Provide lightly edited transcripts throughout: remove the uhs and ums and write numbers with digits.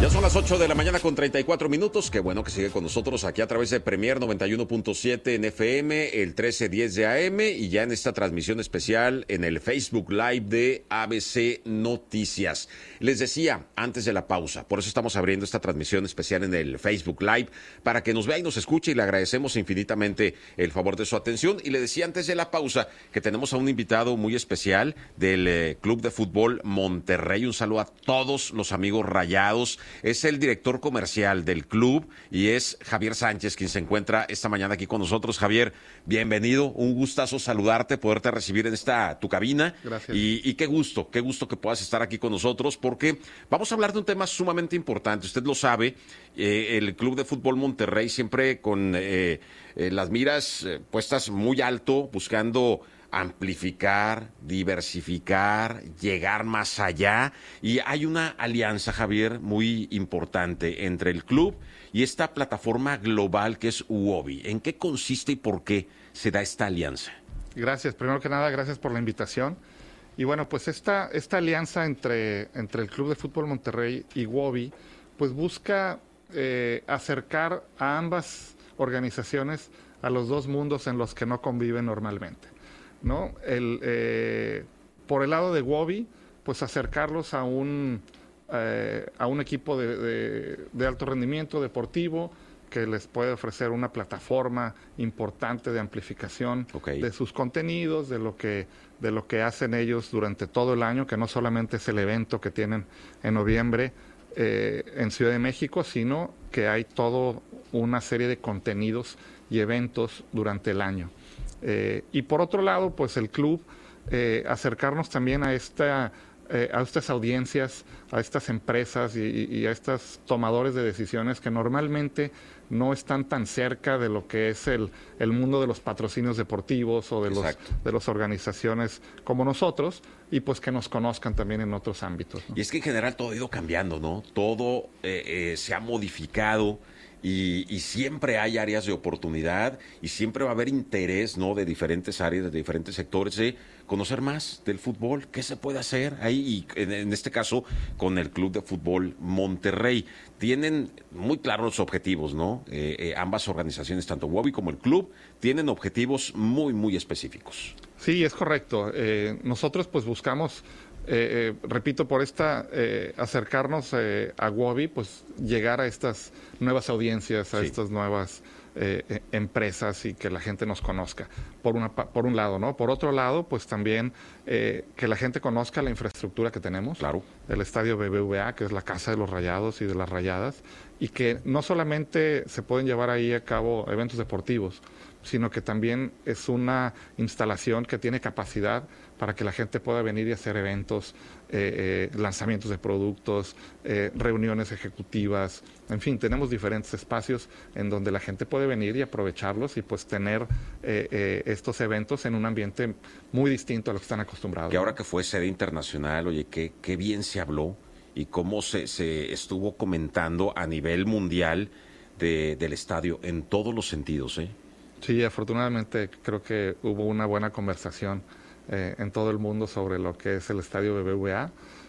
Ya son las 8 de la mañana con 34 minutos. Qué bueno que sigue con nosotros aquí a través de Premier 91.7 en FM, el 1310 de AM y ya en esta transmisión especial en el Facebook Live de ABC Noticias. Les decía antes de la pausa, por eso estamos abriendo esta transmisión especial en el Facebook Live para que nos vea y nos escuche y le agradecemos infinitamente el favor de su atención. Y le decía antes de la pausa que tenemos a un invitado muy especial del Club de Fútbol Monterrey. Un saludo a todos los amigos rayados. Es el director comercial del club y es Javier Sánchez quien se encuentra esta mañana aquí con nosotros. Javier, bienvenido, un gustazo saludarte, poderte recibir en tu cabina. Gracias. Y qué gusto que puedas estar aquí con nosotros porque vamos a hablar de un tema sumamente importante. Usted lo sabe, el Club de Fútbol Monterrey siempre con las miras puestas muy alto, buscando amplificar, diversificar, llegar más allá. Y hay una alianza, Javier, muy importante entre el club y esta plataforma global que es Uobi. ¿En qué consiste y por qué se da esta alianza? Gracias. Primero que nada, gracias por la invitación. Y bueno, pues esta alianza entre el Club de Fútbol Monterrey y Uobi, pues busca acercar a ambas organizaciones a los dos mundos en los que no conviven normalmente, ¿no? Por el lado de Uobi, pues acercarlos a un equipo de alto rendimiento deportivo que les puede ofrecer una plataforma importante de amplificación de sus contenidos, de lo que hacen ellos durante todo el año, que no solamente es el evento que tienen en noviembre en Ciudad de México, sino que hay toda una serie de contenidos y eventos durante el año. Y por otro lado, pues el club, acercarnos también a estas audiencias, a estas empresas y a estos tomadores de decisiones que normalmente no están tan cerca de lo que es el mundo de los patrocinios deportivos o de las organizaciones como nosotros, y pues que nos conozcan también en otros ámbitos, ¿no? Y es que en general todo ha ido cambiando, ¿no? Todo se ha modificado. Y siempre hay áreas de oportunidad y siempre va a haber interés, ¿no?, de diferentes áreas, de diferentes sectores, de conocer más del fútbol, qué se puede hacer ahí, y en este caso con el Club de Fútbol Monterrey. Tienen muy claros los objetivos, ¿no? Ambas organizaciones, tanto Uobi como el club, tienen objetivos muy, muy específicos. Sí, es correcto. Nosotros pues buscamos, repito, por acercarnos a Uobi, pues llegar a estas nuevas audiencias, a estas nuevas empresas y que la gente nos conozca, por un lado, ¿no? Por otro lado, pues también que la gente conozca la infraestructura que tenemos, claro, el estadio BBVA, que es la casa de los Rayados y de las Rayadas, y que no solamente se pueden llevar ahí a cabo eventos deportivos, sino que también es una instalación que tiene capacidad para que la gente pueda venir y hacer eventos, lanzamientos de productos, reuniones ejecutivas, en fin, tenemos diferentes espacios en donde la gente puede venir y aprovecharlos y pues tener estos eventos en un ambiente muy distinto a lo que están acostumbrados. Que ahora que fue sede internacional, oye, qué bien se habló y cómo se estuvo comentando a nivel mundial del estadio en todos los sentidos, ¿eh? Sí, afortunadamente creo que hubo una buena conversación en todo el mundo sobre lo que es el estadio BBVA.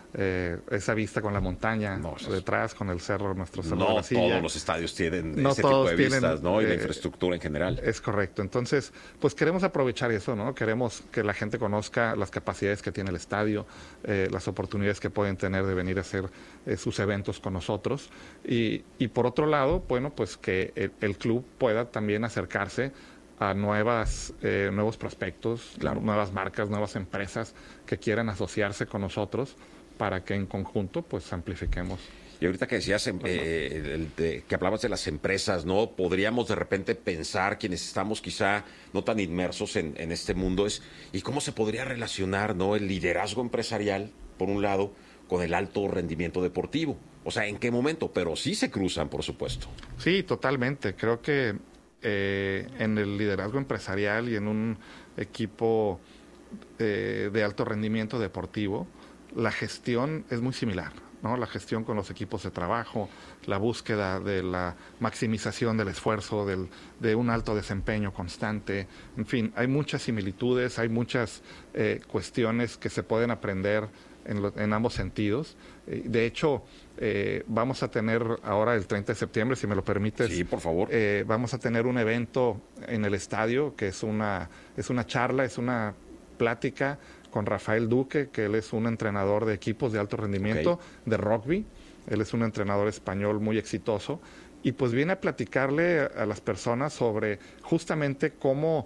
Esa vista con la montaña detrás, con el cerro, nuestro cerro de la Silla. No todos los estadios tienen ese tipo de vistas, ¿no? Y la infraestructura en general. Es correcto. Entonces, pues queremos aprovechar eso, ¿no? Queremos que la gente conozca las capacidades que tiene el estadio, las oportunidades que pueden tener de venir a hacer sus eventos con nosotros. Y por otro lado, bueno, pues que el club pueda también acercarse a nuevos prospectos, claro, nuevas marcas, nuevas empresas que quieran asociarse con nosotros para que en conjunto pues amplifiquemos. Y ahorita que decías que hablabas de las empresas, ¿no? Podríamos de repente pensar, quienes estamos quizá no tan inmersos en este mundo, ¿y cómo se podría relacionar, ¿no?, el liderazgo empresarial, por un lado, con el alto rendimiento deportivo? O sea, ¿en qué momento? Pero sí se cruzan, por supuesto. Sí, totalmente. Creo que en el liderazgo empresarial y en un equipo de alto rendimiento deportivo, la gestión es muy similar, ¿no? La gestión con los equipos de trabajo, la búsqueda de la maximización del esfuerzo, de un alto desempeño constante, en fin, hay muchas similitudes, hay muchas cuestiones que se pueden aprender en ambos sentidos. De hecho, vamos a tener ahora el 30 de septiembre, si me lo permites. Sí, por favor. Vamos a tener un evento en el estadio que es una charla, es una plática con Rafael Duque, que él es un entrenador de equipos de alto rendimiento, de rugby. Él es un entrenador español muy exitoso. Y pues viene a platicarle a las personas sobre justamente cómo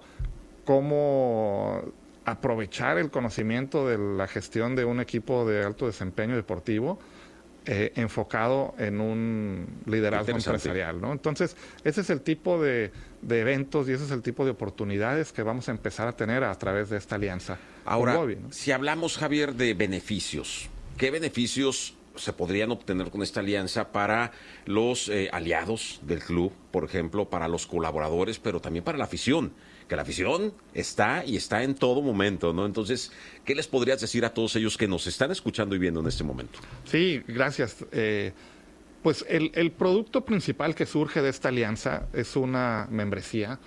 aprovechar el conocimiento de la gestión de un equipo de alto desempeño deportivo enfocado en un liderazgo empresarial, ¿no? Entonces, ese es el tipo de eventos y ese es el tipo de oportunidades que vamos a empezar a tener a través de esta alianza. Ahora, con Wobby, ¿no? Si hablamos, Javier, de beneficios, ¿qué beneficios se podrían obtener con esta alianza para los aliados del club, por ejemplo, para los colaboradores, pero también para la afición? Que la afición está en todo momento, ¿no? Entonces, ¿qué les podrías decir a todos ellos que nos están escuchando y viendo en este momento? Sí, gracias. Pues el producto principal que surge de esta alianza es una membresía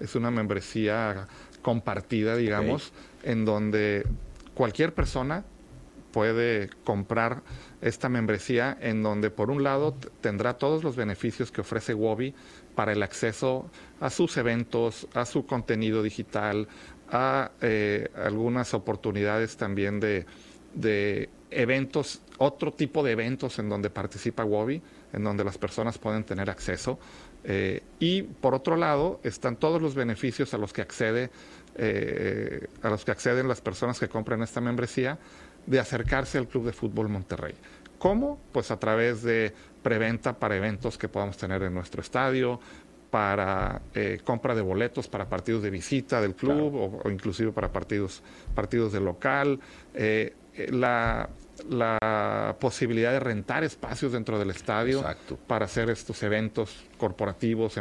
compartida, digamos, en donde cualquier persona puede comprar esta membresía, en donde por un lado tendrá todos los beneficios que ofrece Wobby para el acceso a sus eventos, a su contenido digital, a algunas oportunidades también de eventos, otro tipo de eventos en donde participa Wobby, en donde las personas pueden tener acceso. Y por otro lado están todos los beneficios a los que acceden las personas que compran esta membresía, de acercarse al Club de Fútbol Monterrey. ¿Cómo? Pues a través de preventa para eventos que podamos tener en nuestro estadio, para compra de boletos para partidos de visita del club, claro, o inclusive para partidos de local, la posibilidad de rentar espacios dentro del estadio. Exacto. Para hacer estos eventos corporativos,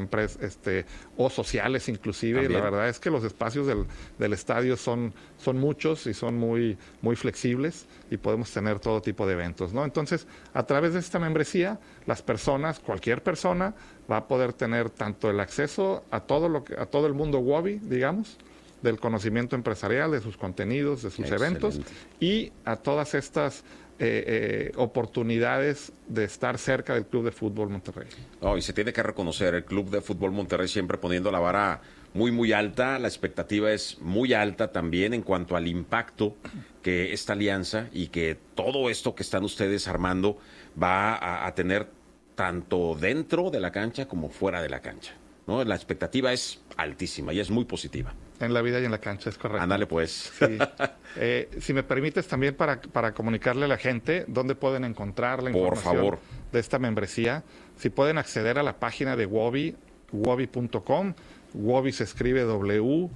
o sociales inclusive. También. La verdad es que los espacios del estadio son muchos y son muy, muy flexibles y podemos tener todo tipo de eventos, ¿no? Entonces, a través de esta membresía, las personas, cualquier persona, va a poder tener tanto el acceso a todo el mundo Wobby, digamos, del conocimiento empresarial, de sus contenidos, de sus eventos, y a todas estas oportunidades de estar cerca del Club de Fútbol Monterrey. Oh, y se tiene que reconocer, el Club de Fútbol Monterrey siempre poniendo la vara muy, muy alta. La expectativa es muy alta también en cuanto al impacto que esta alianza y que todo esto que están ustedes armando va a tener tanto dentro de la cancha como fuera de la cancha, ¿no? La expectativa es altísima y es muy positiva. En la vida y en la cancha, es correcto. Ándale, pues. Sí. Si me permites también para comunicarle a la gente dónde pueden encontrar la información de esta membresía. Si pueden acceder a la página de Wobby, wobby.com. Wobby se escribe W-O-B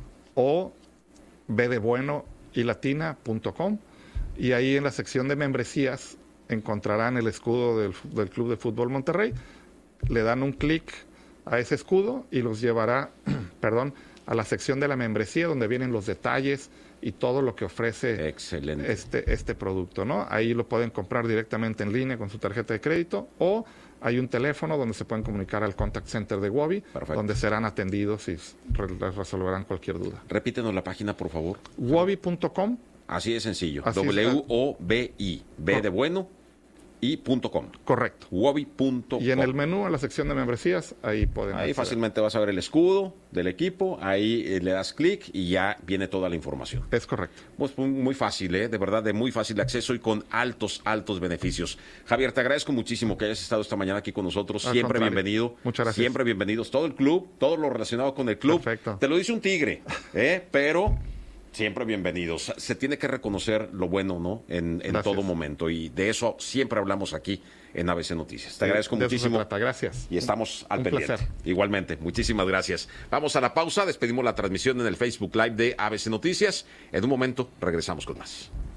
de bueno y latina.com. Y ahí en la sección de membresías encontrarán el escudo del Club de Fútbol Monterrey. Le dan un clic a ese escudo y los llevará, a la sección de la membresía, donde vienen los detalles y todo lo que ofrece este producto, ¿no? Ahí lo pueden comprar directamente en línea con su tarjeta de crédito, o hay un teléfono donde se pueden comunicar al contact center de Wobby, donde serán atendidos y les resolverán cualquier duda. Repítenos la página, por favor. Wobby.com. Así de sencillo. W-O-B-I. B de bueno. Y.com. Correcto. Wobby.com. Y en el menú, en la sección de membresías, ahí pueden acceder. Fácilmente vas a ver el escudo del equipo, ahí le das clic y ya viene toda la información. Es correcto. Pues muy fácil, de verdad, de muy fácil acceso y con altos beneficios. Javier, te agradezco muchísimo que hayas estado esta mañana aquí con nosotros. Siempre bienvenido. Muchas gracias. Siempre bienvenidos. Todo el club, todo lo relacionado con el club. Perfecto. Te lo dice un tigre, pero siempre bienvenidos. Se tiene que reconocer lo bueno, ¿no? En todo momento. Y de eso siempre hablamos aquí en ABC Noticias. Te agradezco muchísimo. Gracias. Y estamos al pendiente. Placer. Igualmente. Muchísimas gracias. Vamos a la pausa. Despedimos la transmisión en el Facebook Live de ABC Noticias. En un momento regresamos con más.